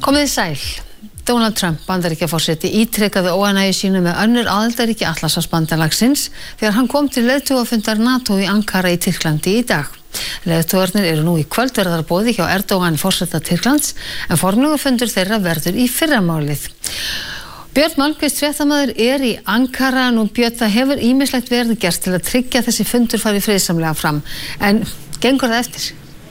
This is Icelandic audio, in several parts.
Komiði sæl. Donald Trump, Bandaríkjaforseti, ítrekaði óánægju sínu með önnur aðildarríki Atlantshafsbandalagsins þegar hann kom til leiðtogafundar NATO í Ankara í Tyrklandi í dag. Leiðtogarnir eru nú í kvöld verðarboði hjá Erdogan forseta Tyrklands en formlegur fundur þeirra verður í fyrramálið. Björn Malmquist fréttamaður í Ankara. Nú Björn, það hefur ýmislegt verið gert til að tryggja þessi fundur fari friðsamlega fram. En gengur það eftir?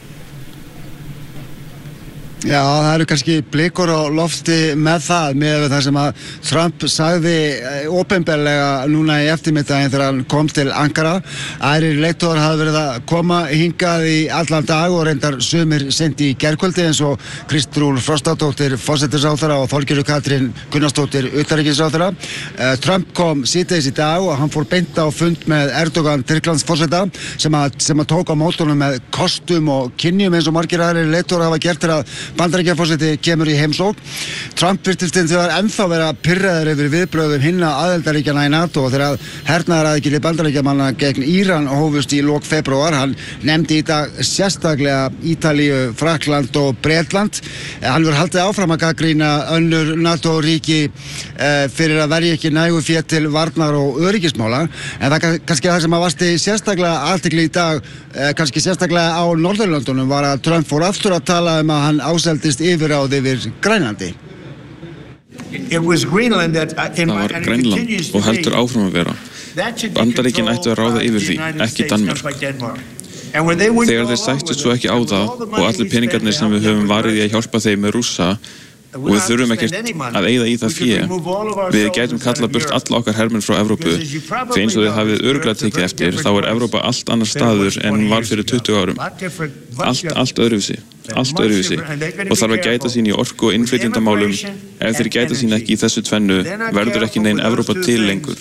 Já, það eru kannski blikur á lofti með það sem að Trump sagði opinberlega núna í eftirmiddaginn þegar hann kom til Ankara. Aðrir leiðtogar hafa verið að koma hingað í allan dag og reyndar sumir seint í gærkvöldi eins og Kristrún Frostadóttir forsætisráðherra og Þorgerður Katrín Gunnarsdóttir utanríkisráðherra. Trump kom síðdegis í dag og hann fór beint á fund með Erdogan Tyrklandsforseta sem að tók á mótunum með kostum og kynjum eins og margir aðrir leiðtogar hafa gert þegar Bandaríkjaforseti kemur í heimsókn. Trump virtist hins vegar ennþá vera pirraður yfir viðbrögðum hinna aðildarríkjanna í NATO þegar hernaðaraðgerðir Bandaríkjamanna gegn Íran hófust í lok febrúar. Hann nefndi í dag sérstaklega Ítalíu, Frakkland og Bretland. Hann verður haldið áfram að gagnrýna önnur NATO-ríki fyrir að verja ekki nægu fé til varnar og öryggismála. En það kannski það sem að vasti sérstaklega athygli í dag, kannski sérstaklega á Norðurlöndunum, var að Trump fór aftur að tala að hann áseldist yfirráð yfir Grænlandi. Það var Grænland og heldur áfram að vera. Bandaríkin ættu að ráða yfir því, ekki Danmörk. Þegar þeir sættust svo ekki á það og allir peningarnir sem við höfum varið í að hjálpa þeim með Rússa og við þurfum ekkert að eyða í það fé. Við gætum kallað burt alla okkar hermenn frá Evrópu. Því eins og þið hafið örugglega tekið eftir, þá er Evrópa allt annar staður en var fyrir 20 árum. Allt öðruvísi. Og þarf að gæta sín í orku og innflytjendamálum. Ef þeir gæta sín ekki í þessu tvennu, verður ekki nein Evrópa til lengur.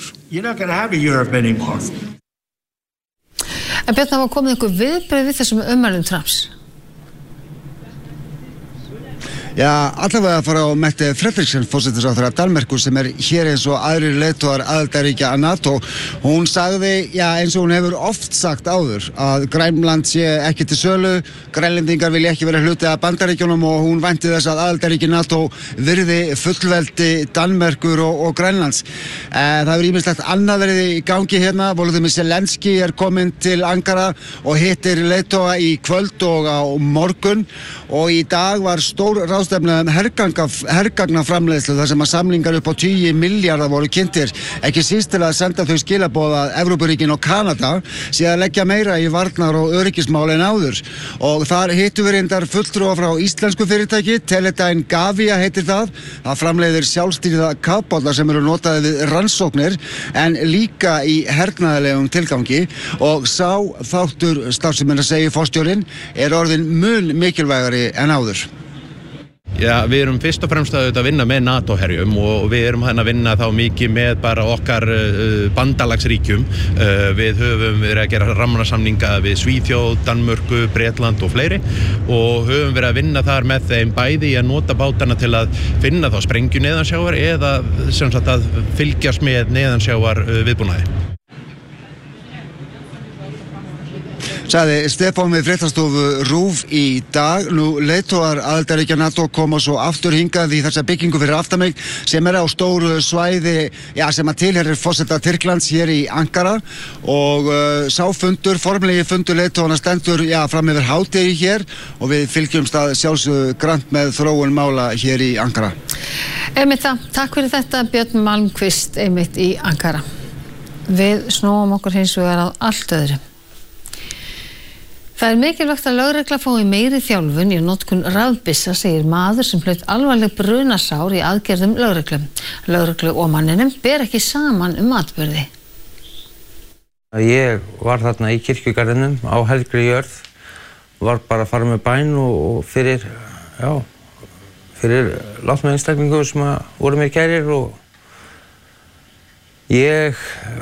En Björn, það var komið einhver viðbrögð við þessum ummælum Trumps? Já, allavega að fara á Mette Frederiksen, forsætisráðherra Danmerkur, sem hér eins og aðrir leiðtogar aðildarríkja að NATO. Hún sagði, eins og hún hefur oft sagt áður, að Grænland sé ekki til sölu, grænlendingar vilja ekki vera hluti af Bandaríkjunum og hún vænti þess að aðildarríki NATO virði fullveldi Danmerkur og Grænlands. Það hefur ýmislegt annað verið í gangi hérna. Volodymyr Zelenský kominn til Ankara og hittir leiðtoga í kvöld og á morgun og í dag var stór ráðstefna hergagnaframleiðslu þar sem að samlingar upp á 10 milljarðar voru kynntir, ekki síst til að senda þau skilaboð að Evrópuríkin og Kanada sé að leggja meira í varnar og öryggismál en áður. Og þar hittum við reyndar fulltrúa frá íslensku fyrirtæki, Teledyne Gavia heitir það. Það framleiðir sjálfstýrða kafbáta sem eru notaði við rannsóknir en líka í hernaðarlegum tilgangi og sá þáttur starfseminnar segir forstjórinn orðinn mun mikilvægari en áður. Já, við erum fyrst og fremst að vinna með NATO-herjum og við erum að vinna þá mikið með bara okkar bandalagsríkjum. Við höfum verið að gera rammasamninga við Svíþjóð, Danmörku, Bretland og fleiri og höfum verið að vinna þar með þeim bæði í að nota bátana til að finna þá sprengju neðansjávar eða sem sagt að fylgjast með neðansjávar viðbúnaði. Sagði Stefán við fréttastofu RÚV í dag. Nú leiðtogar aðildarríkja NATO koma svo aftur hingað í þessa byggingu fyrir aftan mig sem á stóru svæði sem að tilheyrir forseta Tyrklands hér í Ankara og sá fundur, formlegi fundur leiðtogana stendur fram yfir hádegi hér og við fylgjumst að sjálfsögðu grannt með þróun mála hér í Ankara. Einmitt það, takk fyrir þetta Björn Malmquist einmitt í Ankara. Við snúum okkur hins vegar að allt öðru. Það mikilvægt að lögregla fái meiri þjálfun í notkun rafbyssa, segir maður sem hlaut alvarleg brunasár í aðgerðum lögreglu. Lögreglu og manninum ber ekki saman atburði. Ég var þarna í kirkjugarðinum á helgri jörð, var bara að fara með bæn og fyrir látna einstaklingu sem voru mér kærir og ég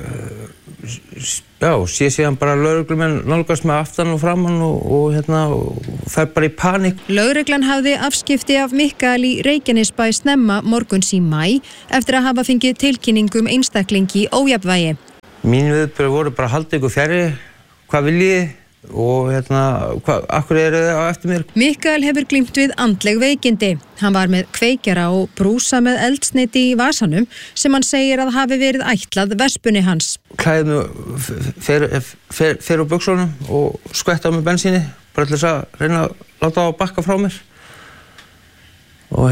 sé síðan bara lögreglumenn nálgast með aftan og framan og fer bara í panik. Lögreglan hafði afskipti af Mikael í Reykjanesbæ snemma morguns í maí eftir að hafa fengið tilkynningu einstaklingi í ójafnvægi. Mín viðbrögð voru bara haldið ykkur fjarri, hvað viljið? og akkur eru þið á eftir mér? Mikael hefur glímt við andleg veikindi. Hann var með kveikjara og brúsa með eldsneyti í vasanum sem hann segir að hafi verið ætlað vespunni hans. Klæði mig fer úr buxunum og skvetta á mig bensíni bara til þess að reyna að láta á bakka frá mér. Og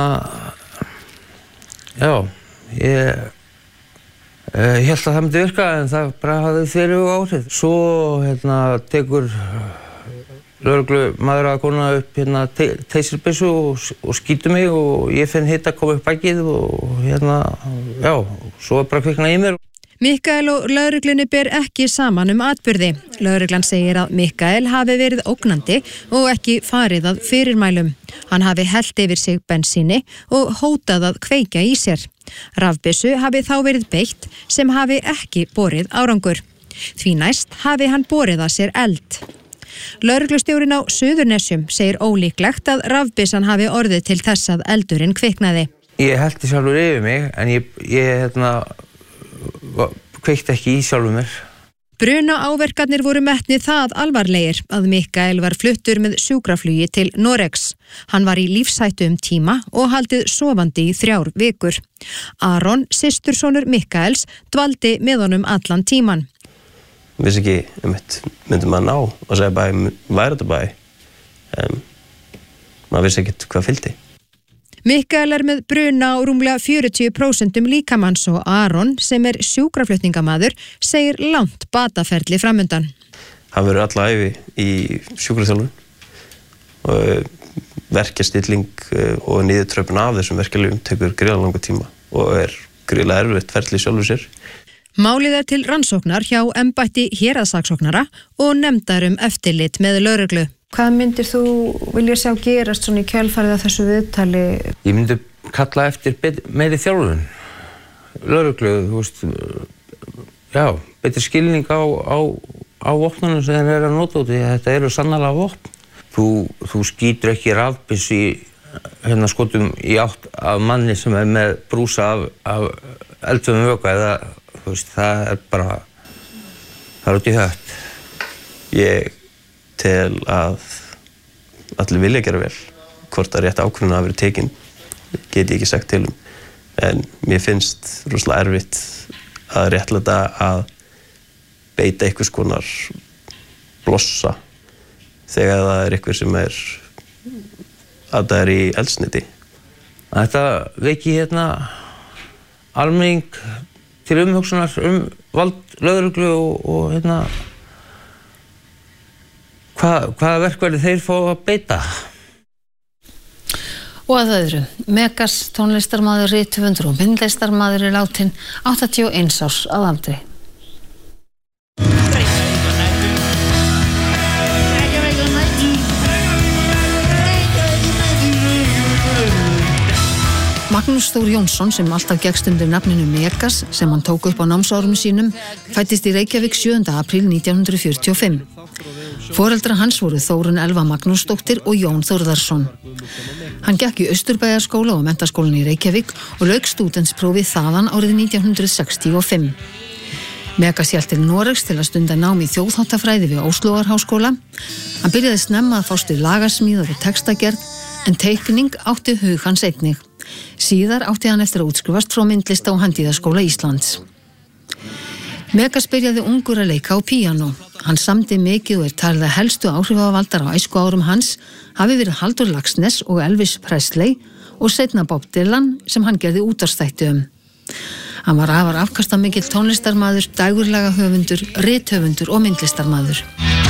ég hélt að það myndi virka en það bara hafði þverjum áhrif. Svo tekur lögreglumaður að kona upp teysirbyssu og skýtur mig og ég finn hita að koma upp bakið og svo bara kvikna í mér. Mikael og lögreglunni ber ekki saman atburði. Lögreglan segir að Mikael hafi verið ógnandi og ekki farið að fyrirmælum. Hann hafi hellt yfir sig bensíni og hótað að kveikja í sér. Rafbyssu hafi þá verið beitt sem hafi ekki borið árangur. Því næst hafi hann borið að sér eld. Lögreglustjórinn á Suðurnesjum segir ólíklegt að rafbyssan hafi orðið til þess að eldurinn kviknaði. Ég hellti sjálfur yfir mig en ég kveikti ekki í sjálfum mér. Bruna áverkarnir voru metnir það alvarlegir að Mikael var fluttur með sjúkraflugi til Noregs. Hann var í lífshættu tíma og haldið sofandi í 3 vikur. Aron, systursonur Mikaels, dvaldi með honum allan tíman. Vissi ekki, myndi maður ná og segja bæ, væri þetta bæ. Maður vissi ekki hvað fylgdi. Mikael með bruna á rúmlega 40% líkamanns og Aron, sem sjúkraflutningamaður, segir langt bataferli framundan. Hann verður alla ævi í sjúkraþjálfun og verkjastilling og niðurtröpun af þessum verkjalyfjum tekur gríðarlega langa tíma og gríðarlega erfitt ferli sjálfur sér. Málið til rannsóknar hjá embætti héraðssaksóknara og nefndar eftirlit með lögreglu. Hvað myndir þú vilja sjá gerast svona í kjölfarið af þessu viðtali? Ég myndi kalla eftir meiri þjálfun. Lögreglu, þú veist, betri skilning á vopnunum sem þeir að nota út. Þetta eru sannarlega vopn. Þú skýtur ekki rafbyssu í skotum í átt af manni sem með brúsa af eldfimum vökva eða, þú veist, það bara, það út í höft. Ég tel að allir vilja gera vel. Hvort að rétt ákvörðun hafi verið tekin get ég ekki sagt til en mér finnst rosalega erfitt að réttlæta að beita einhvers konar blossa þegar það einhver sem að það í eldsneyti. Þetta veiki almenning til umhugsunar vald lögreglu og hvaða verkfæri þeir fá að beita. Og að öðru, Megas tónlistarmaður, rithöfundur og myndlistarmaður látinn 81 árs að aldri. Magnús Þór Jónsson, sem alltaf gekkst undir nafninu Megas, sem hann tók upp á námsárum sínum, fæddist í Reykjavík 7. apríl 1945. Foreldrar hans voru Þórunn Elva Magnúsdóttir og Jón Þórðarsson. Hann gekk í Austurbæjarskóla og menntaskólann í Reykjavík og lauk stúdentsprófi þaðan árið 1965. Megas hélt til Noregs til að stunda nám í þjóðháttafræði við Óslóarháskóla. Hann byrjaði snemma að fást við lagasmíðar og textagerð, en teikning átti hug hans einnig. Síðar átti hann eftir að útskrifast frá myndlista- og handíðaskóla Íslands. Megas byrjaði ungur að leika á píanó. Hann samdi mikið og talið að helstu áhrifavaldar á æskuárum hans hafi verið Halldór Laxness og Elvis Presley og seinna Bob Dylan sem hann gerði útvarpsþætti Hann var afar afkastamikill tónlistarmaður, dægurlaga höfundur, rithöfundur og myndlistarmaður.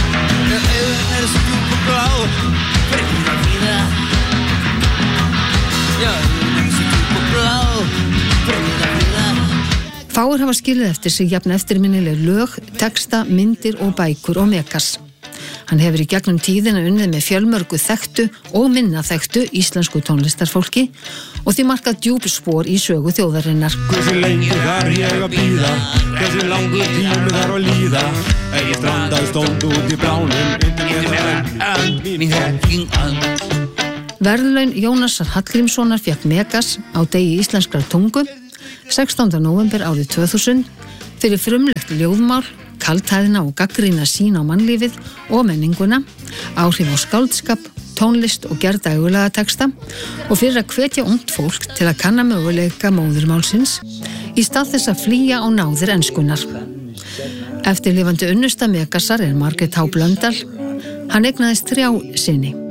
Fáir hafa skilið eftir sig jafn eftirminnileg lög, texta, myndir og bækur og Megas. Hann hefur í gegnum tíðina unnið með fjölmörgu þekktu og minna þekktu íslensku tónlistarfólki og því markað djúp spor í sögu þjóðarinnar. Hversu lengi þar ég að bíða, hversu langur tími þar að líða, ég strandaði stónd út í blánum. Verðlaun Jónasar Hallgrímssonar fékk Megas á degi íslenskrar tungu 16. nóvember árið 2000 fyrir frumlegt ljóðmál, kaldhæðina og gagnrýna sín á mannlífið og menninguna, áhrif á skáldskap, tónlist og gerðdægulega texta og fyrir að hvetja ungt fólk til að kanna möguleika móðurmálsins í stað þess að flýja á náðir enskunnar. Eftirlifandi unnusta Megasar Margrét H. Blöndal. Hann eignaðist 3 syni.